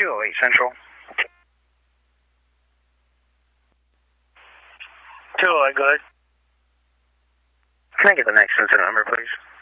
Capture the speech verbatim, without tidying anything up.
two oh eight Central. two oh eight, go ahead. Can I get the next incident number, please?